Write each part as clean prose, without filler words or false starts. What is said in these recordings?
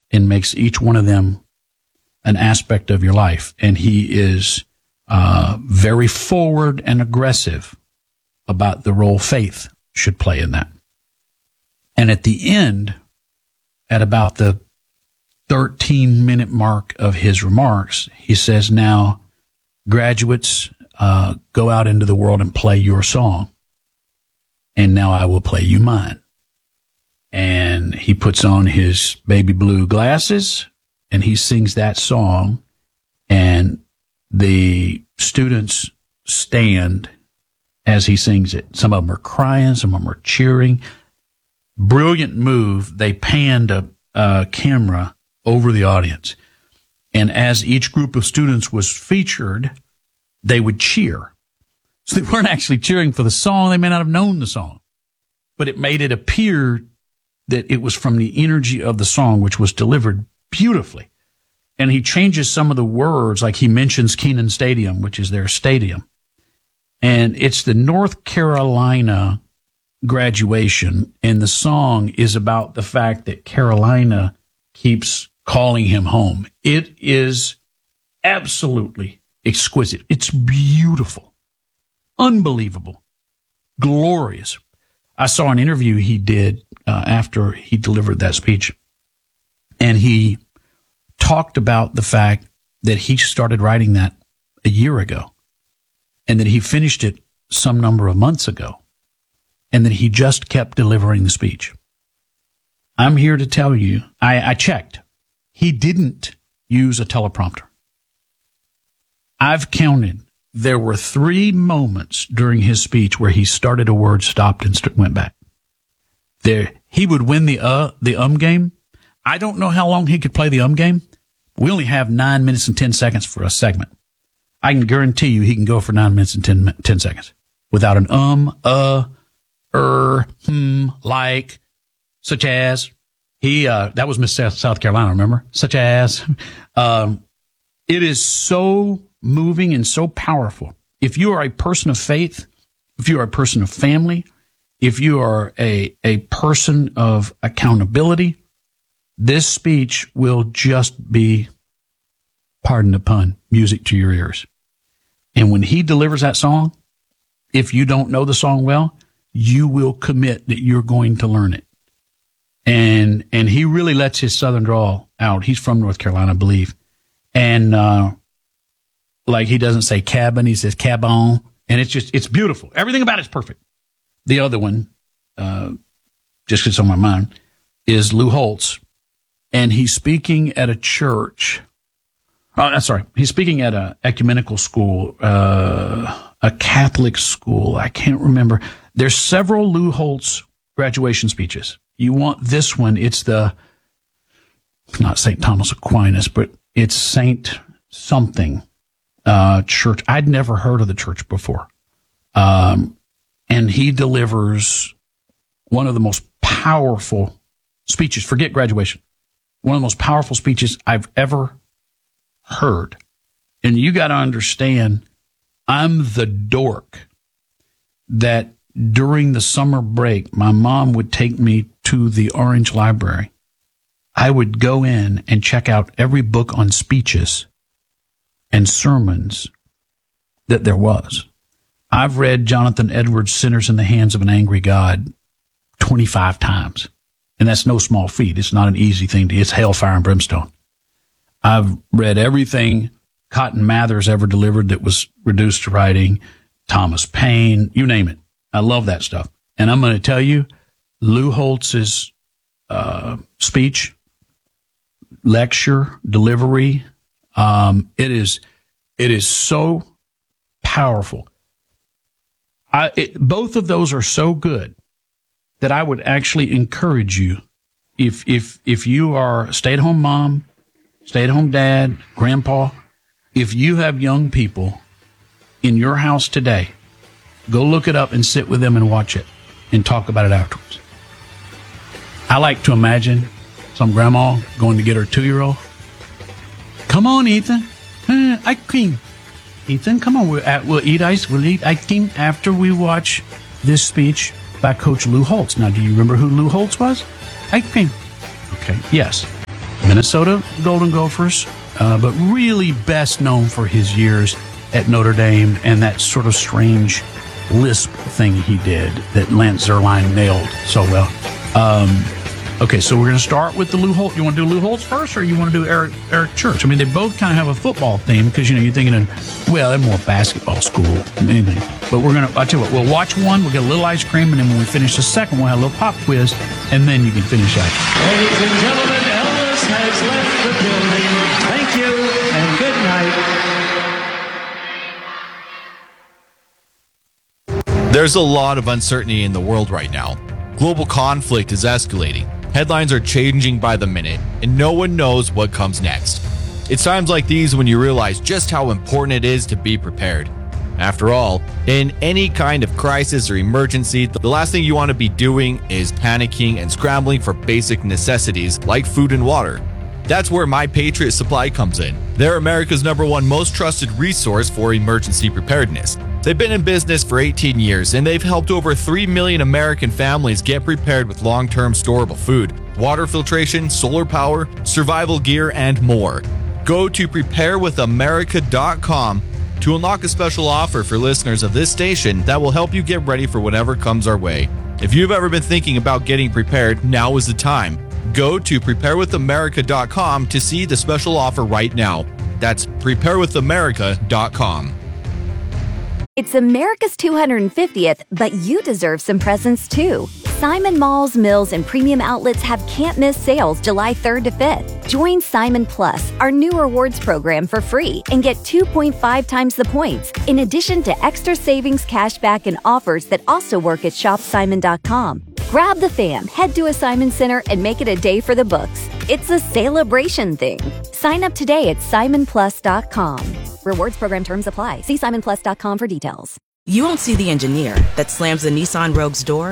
and makes each one of them an aspect of your life. And he is very forward and aggressive about the role faith should play in that. And at the end, at about the 13-minute mark of his remarks, he says, now, graduates, go out into the world and play your song. And now I will play you mine. And he puts on his baby blue glasses and he sings that song. And the students stand as he sings it. Some of them are crying. Some of them are cheering. Brilliant move. They panned a camera over the audience. And as each group of students was featured, they would cheer. So they weren't actually cheering for the song. They may not have known the song, but it made it appear that it was from the energy of the song, which was delivered beautifully. And he changes some of the words, like he mentions Kenan Stadium, which is their stadium. And it's the North Carolina graduation, and the song is about the fact that Carolina keeps calling him home. It is absolutely exquisite. It's beautiful, unbelievable, glorious. I saw an interview he did after he delivered that speech, and he talked about the fact that he started writing that a year ago, and that he finished it some number of months ago, and that he just kept delivering the speech. I'm here to tell you, I checked. He didn't use a teleprompter. I've counted. There were 3 moments during his speech where he started a word, stopped, and went back. He would win the game. I don't know how long he could play the game. We only have 9 minutes and 10 seconds for a segment. I can guarantee you he can go for 9 minutes and 10 seconds without an like, such as. That was Miss South Carolina, remember? Such as. It is so moving and so powerful. If you are a person of faith, if you are a person of family, if you are a person of accountability, this speech will just be, pardon the pun, music to your ears. And when he delivers that song, if you don't know the song well, you will commit that you're going to learn it. And he really lets his Southern drawl out. He's from North Carolina, I believe. And, like he doesn't say cabin, he says cabon. And it's beautiful. Everything about it's perfect. The other one, just 'cause it's on my mind, is Lou Holtz. And he's speaking at a church. Oh, sorry. He's speaking at a ecumenical school, a Catholic school. I can't remember. There's several Lou Holtz graduation speeches. You want this one. It's not St. Thomas Aquinas, but it's Saint something, church. I'd never heard of the church before. And he delivers one of the most powerful speeches. Forget graduation. One of the most powerful speeches I've ever heard. And you got to understand, I'm the dork that during the summer break, my mom would take me to the Orange Library. I would go in and check out every book on speeches and sermons that there was. I've read Jonathan Edwards' Sinners in the Hands of an Angry God 25 times. And that's no small feat. It's not an easy thing it's hellfire and brimstone. I've read everything Cotton Mather's ever delivered that was reduced to writing, Thomas Paine, you name it. I love that stuff. And I'm going to tell you, Lou Holtz's speech, lecture, delivery, it is so powerful. Both of those are so good that I would actually encourage you, if you are a stay-at-home mom, stay-at-home dad, grandpa, if you have young people in your house today, go look it up and sit with them and watch it and talk about it afterwards. I like to imagine some grandma going to get her 2-year-old. Come on, Ethan. Ice cream. Ethan, come on. We'll eat ice. We'll eat ice cream after we watch this speech by Coach Lou Holtz. Now, do you remember who Lou Holtz was? Ice cream. Okay. Yes. Minnesota Golden Gophers, but really best known for his years at Notre Dame and that sort of strange lisp thing he did that Lance Zierlein nailed so well. Okay, so we're going to start with the Lou Holtz. You want to do Lou Holtz first, or you want to do Eric Church? I mean, they both kind of have a football theme because, you're thinking, well, they're more basketball school than anything. But I'll tell you what, we'll watch one, we'll get a little ice cream, and then when we finish the second, we'll have a little pop quiz, and then you can finish out. Ladies and gentlemen, Elvis has left the building. Thank you, and good night. There's a lot of uncertainty in the world right now. Global conflict is escalating. Headlines are changing by the minute, and no one knows what comes next. It's times like these when you realize just how important it is to be prepared. After all, in any kind of crisis or emergency, the last thing you want to be doing is panicking and scrambling for basic necessities like food and water. That's where My Patriot Supply comes in. They're America's #1 most trusted resource for emergency preparedness. They've been in business for 18 years, and they've helped over 3 million American families get prepared with long-term storable food, water filtration, solar power, survival gear, and more. Go to preparewithamerica.com to unlock a special offer for listeners of this station that will help you get ready for whatever comes our way. If you've ever been thinking about getting prepared, now is the time. Go to preparewithamerica.com to see the special offer right now. That's preparewithamerica.com. It's America's 250th, but you deserve some presents too. Simon Malls, Mills, and Premium Outlets have can't-miss sales July 3rd to 5th. Join Simon Plus, our new rewards program, for free and get 2.5 times the points, in addition to extra savings, cashback, and offers that also work at shopsimon.com. Grab the fam, head to a Simon Center, and make it a day for the books. It's a celebration thing. Sign up today at simonplus.com. Rewards program terms apply. See simonplus.com for details. You won't see the engineer that slams the Nissan Rogue's door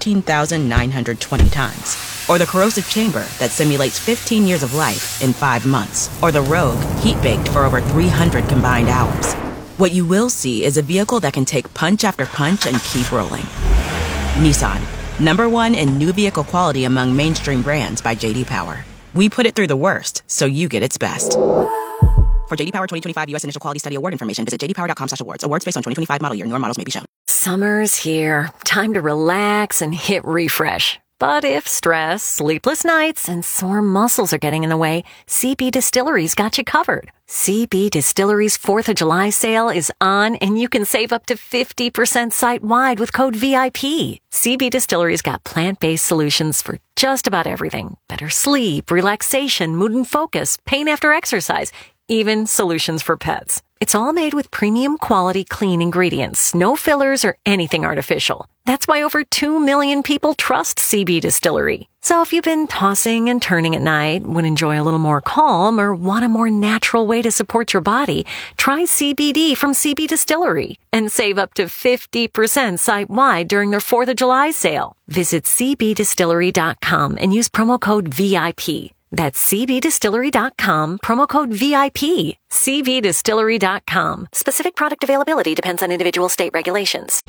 13,920 times. Or the corrosive chamber that simulates 15 years of life in 5 months. Or the Rogue heat-baked for over 300 combined hours. What you will see is a vehicle that can take punch after punch and keep rolling. Nissan, #1 in new vehicle quality among mainstream brands by J.D. Power. We put it through the worst, so you get its best. For J.D. Power 2025 U.S. Initial Quality Study Award information, visit jdpower.com/awards. Awards based on 2025 model year. Newer models may be shown. Summer's here. Time to relax and hit refresh. But if stress, sleepless nights, and sore muscles are getting in the way, CB Distillery's got you covered. CB Distillery's 4th of July sale is on, and you can save up to 50% site-wide with code VIP. CB Distillery's got plant-based solutions for just about everything. Better sleep, relaxation, mood and focus, pain after exercise, even solutions for pets. It's all made with premium quality clean ingredients, no fillers or anything artificial. That's why over 2 million people trust CB Distillery. So if you've been tossing and turning at night, would enjoy a little more calm, or want a more natural way to support your body, try CBD from CB Distillery and save up to 50% site-wide during their 4th of July sale. Visit cbdistillery.com and use promo code VIP. That's cbdistillery.com, promo code VIP. cbdistillery.com. Specific product availability depends on individual state regulations.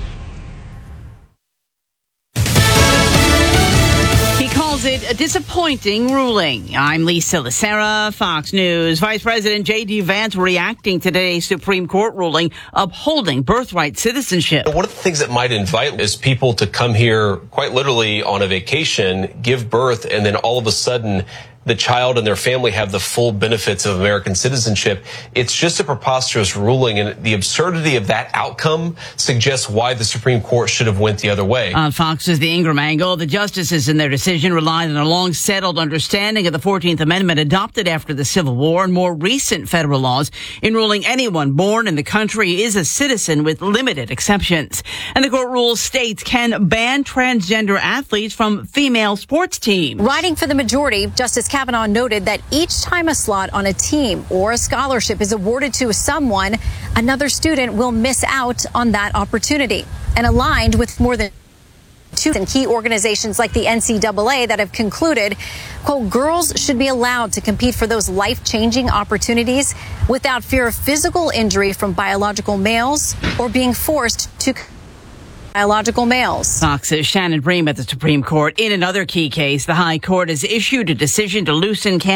He calls it a disappointing ruling. I'm Lisa Lacera, Fox News. Vice President J.D. Vance reacting to today's Supreme Court ruling upholding birthright citizenship. One of the things that might invite is people to come here quite literally on a vacation, give birth, and then all of a sudden the child and their family have the full benefits of American citizenship. It's just a preposterous ruling, and the absurdity of that outcome suggests why the Supreme Court should have went the other way. On Fox's The Ingram Angle, the justices in their decision relied on a long-settled understanding of the 14th Amendment adopted after the Civil War and more recent federal laws in ruling anyone born in the country is a citizen with limited exceptions. And the court rules states can ban transgender athletes from female sports teams. Writing for the majority, Justice Kavanaugh noted that each time a slot on a team or a scholarship is awarded to someone, another student will miss out on that opportunity. And aligned with more than 2 key organizations like the NCAA that have concluded, quote, girls should be allowed to compete for those life-changing opportunities without fear of physical injury from biological males or being forced to biological males. Fox's Shannon Bream at the Supreme Court. In another key case, the High Court has issued a decision to loosen